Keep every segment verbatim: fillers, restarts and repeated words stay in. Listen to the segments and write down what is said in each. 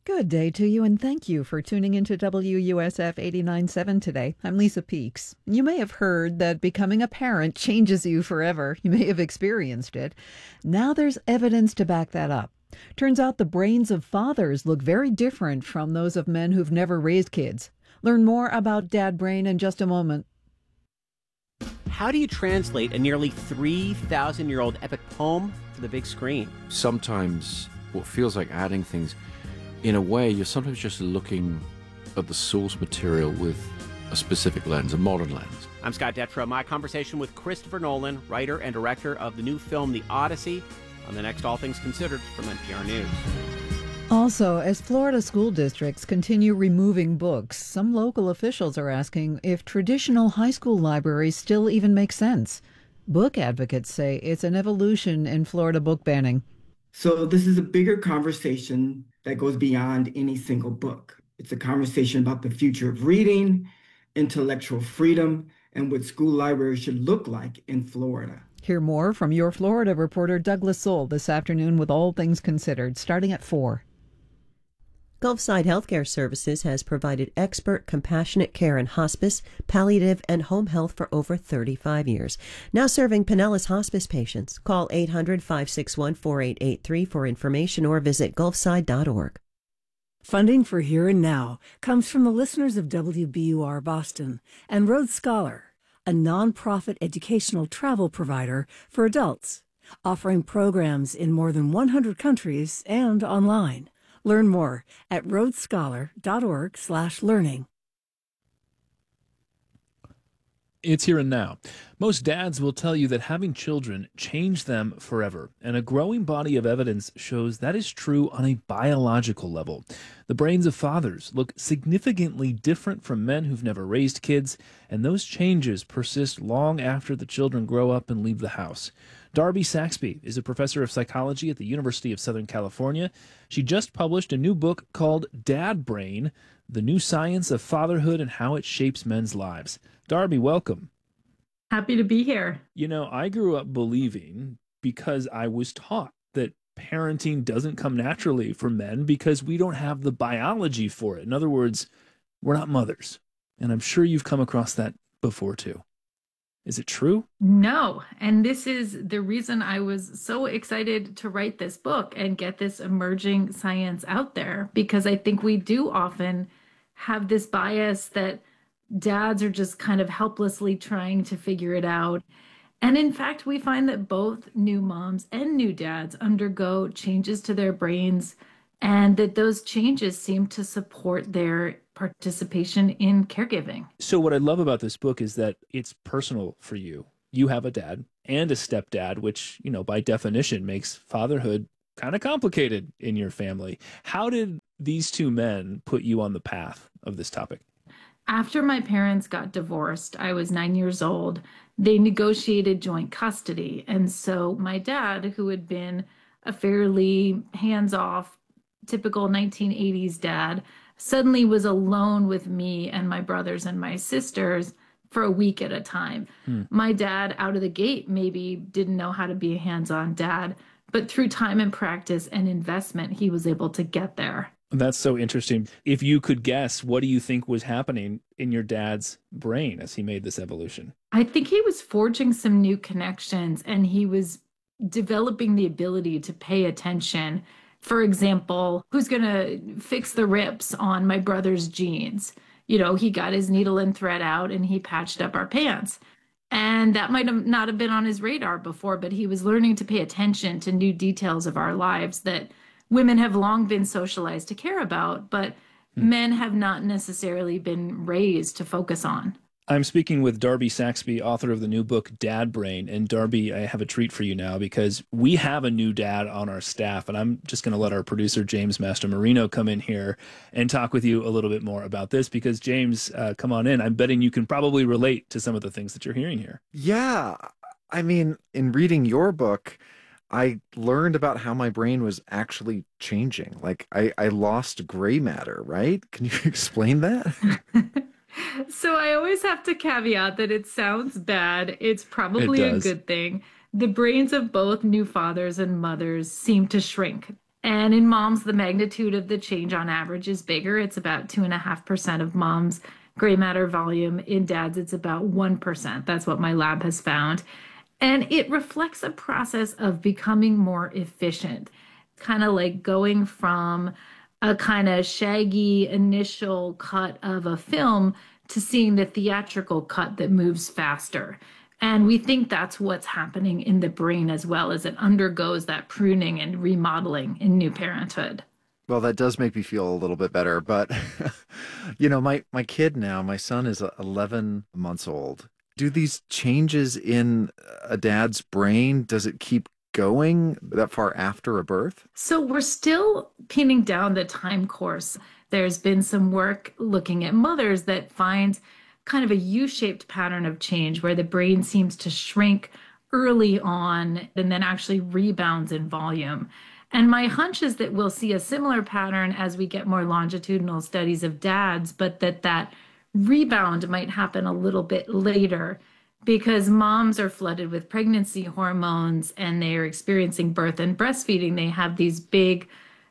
Good day to you, and thank you for tuning into W U S F eighty-nine point seven today. I'm Lisa Peeks. You may have heard that becoming a parent changes you forever. You may have experienced it. Now there's evidence to back that up. Turns out the brains of fathers look very different from those of men who've never raised kids. Learn more about dad brain in just a moment. How do you translate a nearly three thousand year old epic poem to the big screen? Sometimes what feels like adding things, in a way, you're sometimes just looking at the source material with a specific lens, a modern lens. I'm Scott Detrow. My conversation with Christopher Nolan, writer and director of the new film The Odyssey, on the next All Things Considered from N P R News. Also, as Florida school districts continue removing books, some local officials are asking if traditional high school libraries still even make sense. Book advocates say it's an evolution in Florida book banning. So this is a bigger conversation that goes beyond any single book. It's a conversation about the future of reading, intellectual freedom, and what school libraries should look like in Florida. Hear more from your Florida reporter Douglas Soul this afternoon with All Things Considered, starting at four. Gulfside Healthcare Services has provided expert, compassionate care in hospice, palliative, and home health for over thirty-five years. Now serving Pinellas hospice patients. Call eight hundred, five six one, four eight eight three for information or visit gulfside dot org. Funding for Here and Now comes from the listeners of W B U R Boston and Road Scholar, a nonprofit educational travel provider for adults, offering programs in more than one hundred countries and online. Learn more at roadscholar.org slash learning. It's Here and Now. Most dads will tell you that having children changed them forever, and a growing body of evidence shows that is true on a biological level. The brains of fathers look significantly different from men who've never raised kids, and those changes persist long after the children grow up and leave the house. Darby Saxby is a professor of psychology at the University of Southern California. She just published a new book called Dad Brain, The New Science of Fatherhood and How It Shapes Men's Lives. Darby, welcome. Happy to be here. You know, I grew up believing, because I was taught, that parenting doesn't come naturally for men because we don't have the biology for it. In other words, we're not mothers. And I'm sure you've come across that before too. Is it true? No. And this is the reason I was so excited to write this book and get this emerging science out there, because I think we do often have this bias that dads are just kind of helplessly trying to figure it out. And in fact, we find that both new moms and new dads undergo changes to their brains, and that those changes seem to support their participation in caregiving. So what I love about this book is that it's personal for you. You have a dad and a stepdad, which, you know, by definition makes fatherhood kind of complicated in your family. How did these two men put you on the path of this topic? After my parents got divorced, I was nine years old. They negotiated joint custody. And so my dad, who had been a fairly hands-off, typical nineteen eighties dad, suddenly was alone with me and my brothers and my sisters for a week at a time. Hmm. My dad, out of the gate, maybe didn't know how to be a hands-on dad, but through time and practice and investment, he was able to get there. That's so interesting. If you could guess, what do you think was happening in your dad's brain as he made this evolution? I think he was forging some new connections, and he was developing the ability to pay attention. For example, who's going to fix the rips on my brother's jeans? You know, he got his needle and thread out and he patched up our pants. And that might have not have been on his radar before, but he was learning to pay attention to new details of our lives that women have long been socialized to care about, but hmm. men have not necessarily been raised to focus on. I'm speaking with Darby Saxby, author of the new book, Dad Brain. And Darby, I have a treat for you now because we have a new dad on our staff. And I'm just going to let our producer, James Mastromarino, come in here and talk with you a little bit more about this because, James, uh, come on in. I'm betting you can probably relate to some of the things that you're hearing here. Yeah. I mean, in reading your book, I learned about how my brain was actually changing. Like I, I lost gray matter, right? Can you explain that? So I always have to caveat that it sounds bad. It's probably it a good thing. The brains of both new fathers and mothers seem to shrink. And in moms, the magnitude of the change on average is bigger. It's about two and a half percent of moms' gray matter volume. In dads, it's about one percent. That's what my lab has found. And it reflects a process of becoming more efficient, kind of like going from a kind of shaggy initial cut of a film to seeing the theatrical cut that moves faster. And we think that's what's happening in the brain as well as it undergoes that pruning and remodeling in new parenthood. Well, that does make me feel a little bit better. But, you know, my, my kid now, my son is eleven months old. Do these changes in a dad's brain, does it keep going that far after a birth? So we're still pinning down the time course. There's been some work looking at mothers that finds kind of a U-shaped pattern of change where the brain seems to shrink early on and then actually rebounds in volume. And my hunch is that we'll see a similar pattern as we get more longitudinal studies of dads, but that that rebound might happen a little bit later because moms are flooded with pregnancy hormones and they're experiencing birth and breastfeeding. They have these big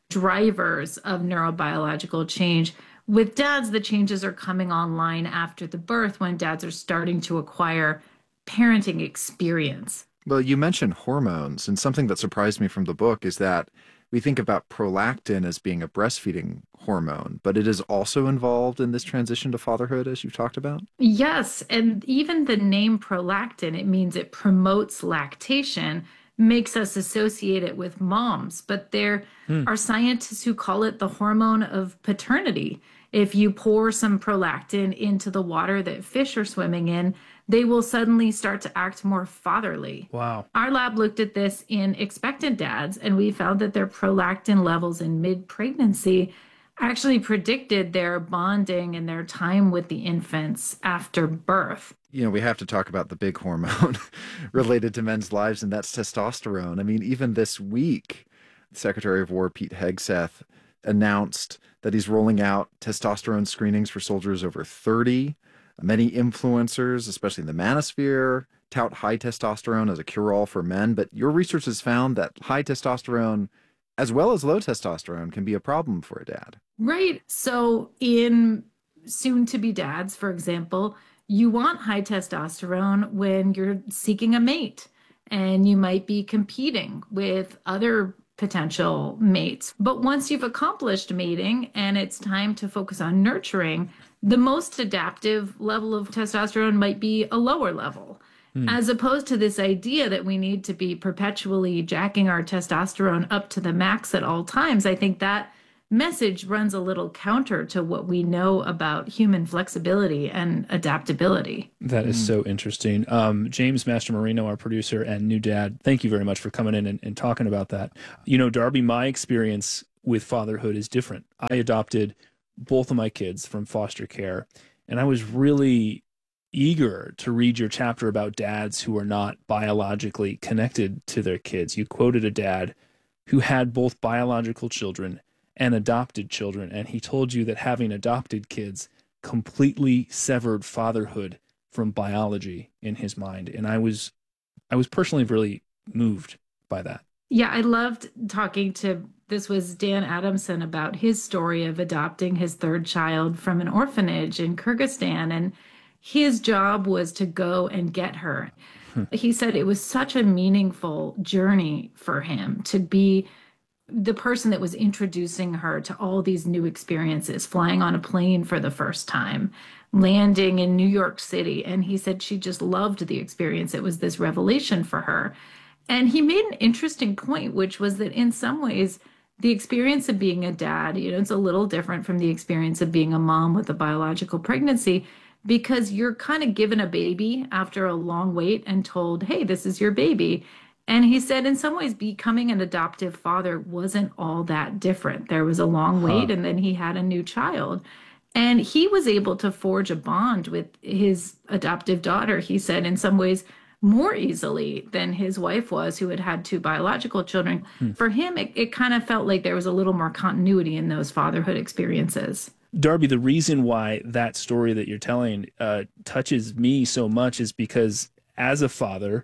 drivers of neurobiological change. With dads, the changes are coming online after the birth when dads are starting to acquire parenting experience. Well, you mentioned hormones, and something that surprised me from the book is that we think about prolactin as being a breastfeeding hormone, but it is also involved in this transition to fatherhood, as you've talked about? Yes, and even the name prolactin, it means it promotes lactation, makes us associate it with moms, but there hmm. are scientists who call it the hormone of paternity. If you pour some prolactin into the water that fish are swimming in, they will suddenly start to act more fatherly. Wow. Our lab looked at this in expectant dads, and we found that their prolactin levels in mid-pregnancy actually predicted their bonding and their time with the infants after birth. You know, we have to talk about the big hormone related to men's lives, and that's testosterone. I mean, even this week, Secretary of War Pete Hegseth announced that he's rolling out testosterone screenings for soldiers over thirty. Many influencers, especially in the manosphere, tout high testosterone as a cure-all for men. But your research has found that high testosterone, as well as low testosterone, can be a problem for a dad. Right. So in soon-to-be dads, for example, you want high testosterone when you're seeking a mate, and you might be competing with other potential mates. But once you've accomplished mating and it's time to focus on nurturing, the most adaptive level of testosterone might be a lower level, mm. as opposed to this idea that we need to be perpetually jacking our testosterone up to the max at all times. I think that message runs a little counter to what we know about human flexibility and adaptability. That is so interesting. Um, James Mastromarino, our producer and new dad, thank you very much for coming in and, and talking about that. You know, Darby, my experience with fatherhood is different. I adopted both of my kids from foster care, and I was really eager to read your chapter about dads who are not biologically connected to their kids. You quoted a dad who had both biological children and adopted children, and he told you that having adopted kids completely severed fatherhood from biology in his mind. And I was I was personally really moved by that. Yeah, I loved talking to, this was Dan Adamson, about his story of adopting his third child from an orphanage in Kyrgyzstan. And his job was to go and get her. Hmm. He said it was such a meaningful journey for him to be the person that was introducing her to all these new experiences, flying on a plane for the first time, landing in New York City. And he said she just loved the experience. It was this revelation for her. And he made an interesting point, which was that in some ways, the experience of being a dad, you know, it's a little different from the experience of being a mom with a biological pregnancy, because you're kind of given a baby after a long wait and told, hey, this is your baby. And he said, in some ways, becoming an adoptive father wasn't all that different. There was a long wait, huh. and then he had a new child. And he was able to forge a bond with his adoptive daughter, he said, in some ways, more easily than his wife was, who had had two biological children. Hmm. For him, it, it kind of felt like there was a little more continuity in those fatherhood experiences. Darby, the reason why that story that you're telling uh, touches me so much is because as a father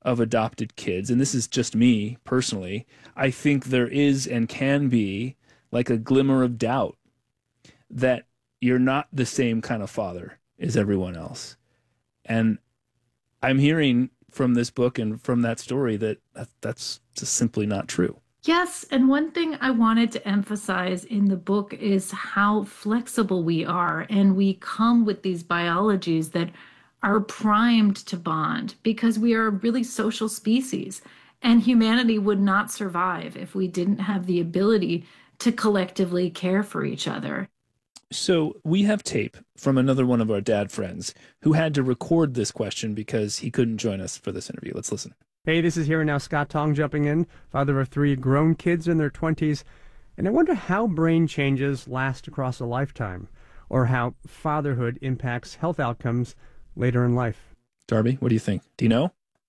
of adopted kids, and this is just me personally, I think there is and can be like a glimmer of doubt that you're not the same kind of father as everyone else. And I'm hearing from this book and from that story that that's just simply not true. Yes, and one thing I wanted to emphasize in the book is how flexible we are, and we come with these biologies that are primed to bond because we are a really social species, and humanity would not survive if we didn't have the ability to collectively care for each other. So we have tape from another one of our dad friends who had to record this question because he couldn't join us for this interview. Let's listen. Hey, this is Here and Now Scott Tong jumping in, father of three grown kids in their twenties, and I wonder how brain changes last across a lifetime, or how fatherhood impacts health outcomes later in life. Darby, what do you think? Do you know?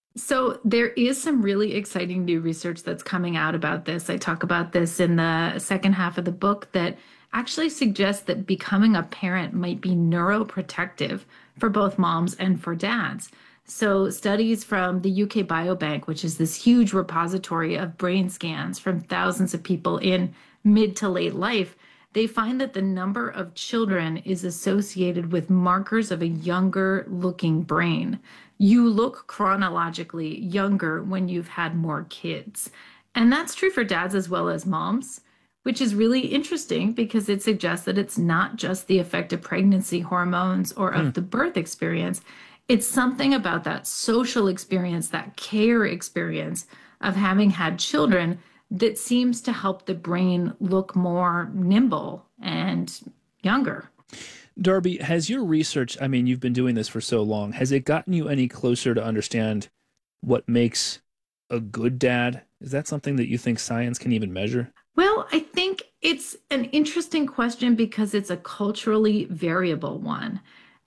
So there is some really exciting new research that's coming out about this. I talk about this in the second half of the book that actually suggests that becoming a parent might be neuroprotective for both moms and for dads. So studies from the U K Biobank, which is this huge repository of brain scans from thousands of people in mid to late life, they find that the number of children is associated with markers of a younger looking brain. You look chronologically younger when you've had more kids. And that's true for dads as well as moms, which is really interesting because it suggests that it's not just the effect of pregnancy hormones or of mm. the birth experience. It's something about that social experience, that care experience of having had children that seems to help the brain look more nimble and younger. Darby, has your research, I mean, you've been doing this for so long, has it gotten you any closer to understand what makes a good dad? Is that something that you think science can even measure? Well, I think it's an interesting question because it's a culturally variable one.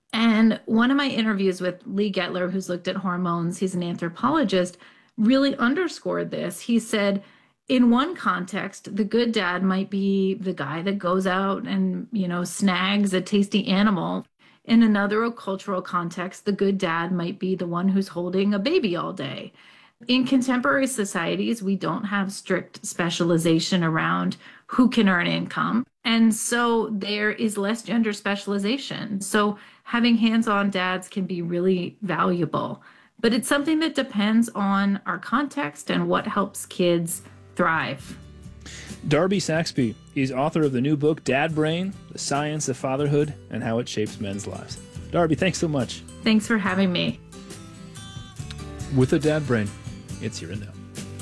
And one of my interviews with Lee Gettler, who's looked at hormones, he's an anthropologist, really underscored this. He said, in one context, the good dad might be the guy that goes out and, you know, snags a tasty animal. In another cultural context, the good dad might be the one who's holding a baby all day. In contemporary societies, we don't have strict specialization around who can earn income. And so there is less gender specialization. So having hands-on dads can be really valuable. But it's something that depends on our context and what helps kids thrive. Darby Saxby is author of the new book, Dad Brain, The Science of Fatherhood and How It Shapes Men's Lives. Darby, thanks so much. Thanks for having me. With a dad brain, it's Here and Now.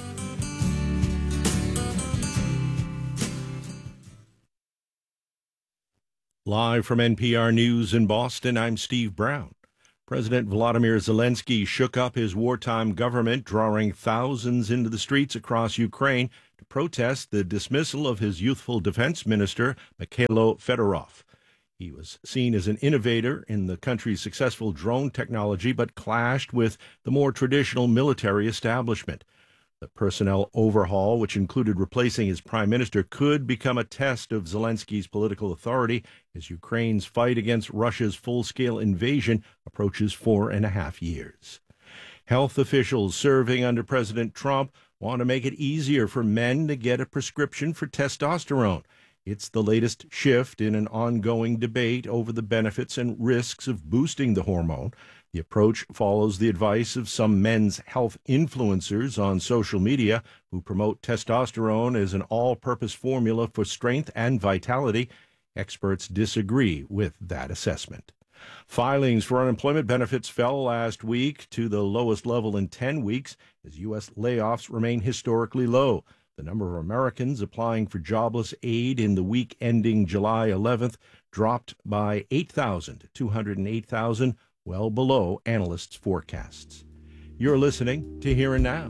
Live from N P R News in Boston, I'm Steve Brown. President Volodymyr Zelensky shook up his wartime government, drawing thousands into the streets across Ukraine to protest the dismissal of his youthful defense minister, Mikhailo Fedorov. He was seen as an innovator in the country's successful drone technology, but clashed with the more traditional military establishment. The personnel overhaul, which included replacing his prime minister, could become a test of Zelensky's political authority as Ukraine's fight against Russia's full-scale invasion approaches four and a half years. Health officials serving under President Trump want to make it easier for men to get a prescription for testosterone. It's the latest shift in an ongoing debate over the benefits and risks of boosting the hormone. The approach follows the advice of some men's health influencers on social media who promote testosterone as an all-purpose formula for strength and vitality. Experts disagree with that assessment. Filings for unemployment benefits fell last week to the lowest level in ten weeks as U S layoffs remain historically low. The number of Americans applying for jobless aid in the week ending July eleventh dropped by eight thousand to two hundred eight thousand, well below analysts' forecasts. You're listening to Here and Now.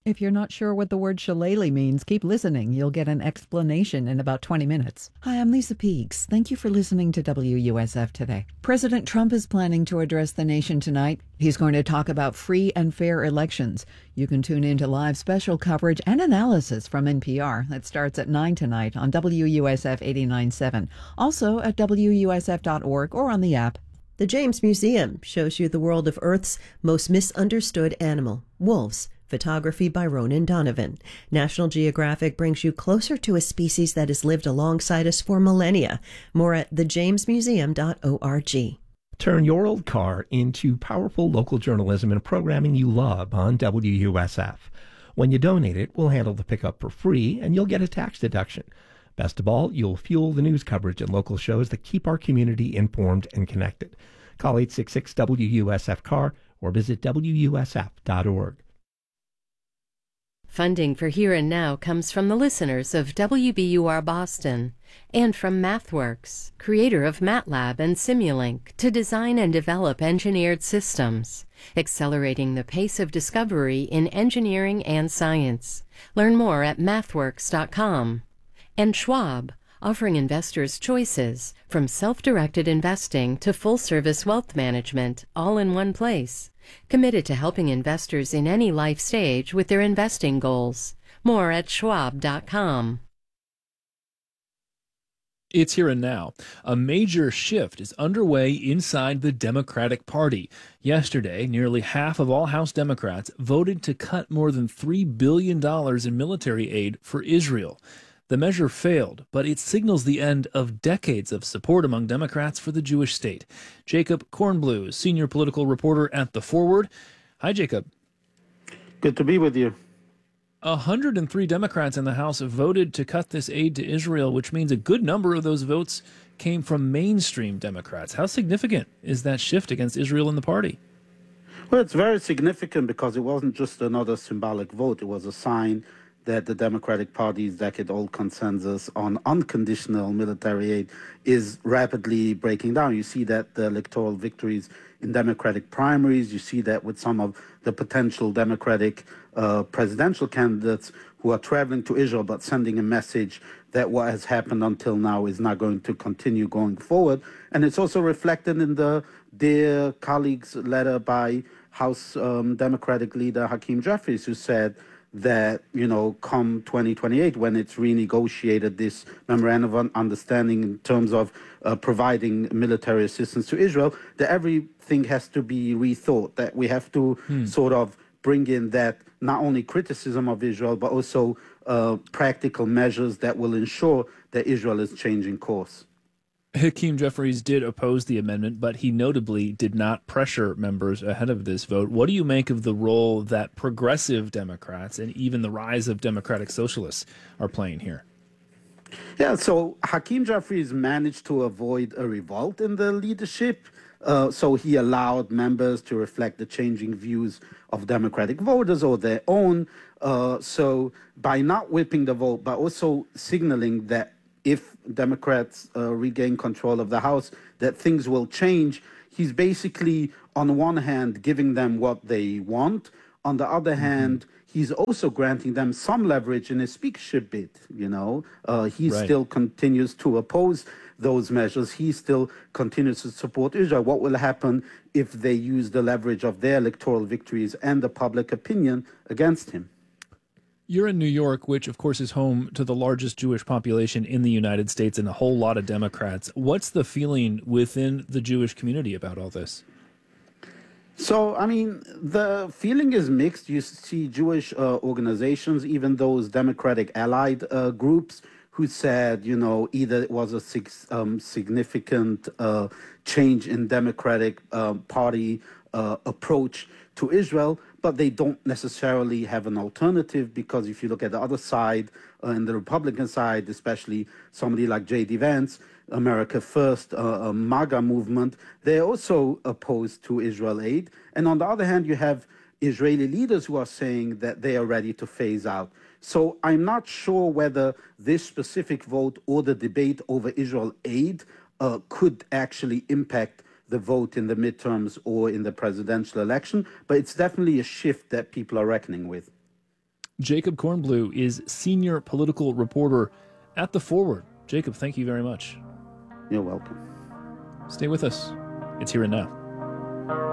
If you're not sure what the word shillelagh means, keep listening. You'll get an explanation in about twenty minutes. Hi, I'm Lisa Peaks. Thank you for listening to W U S F Today. President Trump is planning to address the nation tonight. He's going to talk about free and fair elections. You can tune in to live special coverage and analysis from N P R. That starts at nine tonight on W U S F eighty-nine point seven. Also at W U S F dot org or on the app. The James Museum shows you the world of Earth's most misunderstood animal, wolves. Photography by Ronan Donovan. National Geographic brings you closer to a species that has lived alongside us for millennia. More at the james museum dot org. Turn your old car into powerful local journalism and programming you love on W U S F. When you donate it, we'll handle the pickup for free, and you'll get a tax deduction. Best of all, you'll fuel the news coverage and local shows that keep our community informed and connected. Call eight six six W U S F C A R or visit W U S F dot org. Funding for Here and Now comes from the listeners of W B U R Boston and from MathWorks, creator of MATLAB and Simulink, to design and develop engineered systems, accelerating the pace of discovery in engineering and science. Learn more at mathworks dot com. And Schwab, offering investors choices from self-directed investing to full-service wealth management, all in one place. Committed to helping investors in any life stage with their investing goals. More at schwab dot com. It's Here and Now. A major shift is underway inside the Democratic Party. Yesterday, nearly half of all House Democrats voted to cut more than three billion dollars in military aid for Israel. The measure failed, but it signals the end of decades of support among Democrats for the Jewish state. Jacob Kornbluh, senior political reporter at The Forward. Hi, Jacob. Good to be with you. one hundred three Democrats in the House voted to cut this aid to Israel, which means a good number of those votes came from mainstream Democrats. How significant is that shift against Israel in the party? Well, it's very significant because it wasn't just another symbolic vote. It was a sign that the Democratic Party's decade-old consensus on unconditional military aid is rapidly breaking down. You see that the electoral victories in Democratic primaries, you see that with some of the potential Democratic uh, presidential candidates who are traveling to Israel but sending a message that what has happened until now is not going to continue going forward. And it's also reflected in the Dear Colleagues letter by House um, Democratic leader Hakeem Jeffries, who said that, you know, come twenty twenty-eight, when it's renegotiated this memorandum of understanding in terms of uh, providing military assistance to Israel, that everything has to be rethought, that we have to hmm. sort of bring in that not only criticism of Israel, but also uh, practical measures that will ensure that Israel is changing course. Hakeem Jeffries did oppose the amendment, but he notably did not pressure members ahead of this vote. What do you make of the role that progressive Democrats and even the rise of democratic socialists are playing here? Yeah, so Hakeem Jeffries managed to avoid a revolt in the leadership. Uh, so he allowed members to reflect the changing views of Democratic voters or their own. Uh, so by not whipping the vote, but also signaling that if Democrats uh, regain control of the House, that things will change. He's basically, on one hand, giving them what they want. On the other mm-hmm. hand, he's also granting them some leverage in his speakership bid. You know, uh, he right. still continues to oppose those measures. He still continues to support Israel. What will happen if they use the leverage of their electoral victories and the public opinion against him? You're in New York, which, of course, is home to the largest Jewish population in the United States and a whole lot of Democrats. What's the feeling within the Jewish community about all this? So, I mean, the feeling is mixed. You see Jewish uh, organizations, even those Democratic allied uh, groups, who said, you know, either it was a sig- um, significant uh, change in Democratic uh, Party uh, approach to Israel, but they don't necessarily have an alternative, because if you look at the other side, uh, in the Republican side, especially somebody like J D Vance, America First, uh, MAGA movement, they're also opposed to Israel aid. And on the other hand, you have Israeli leaders who are saying that they are ready to phase out. So I'm not sure whether this specific vote or the debate over Israel aid uh, could actually impact the vote in the midterms or in the presidential election, but it's definitely a shift that people are reckoning with. Jacob Kornblue is senior political reporter at The Forward. Jacob, thank you very much. You're welcome. Stay with us. It's Here and Now.